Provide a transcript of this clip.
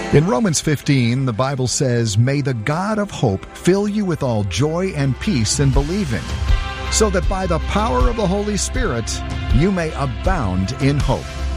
In Romans 15, the Bible says, "May the God of hope fill you with all joy and peace in believing, so that by the power of the Holy Spirit you may abound in hope."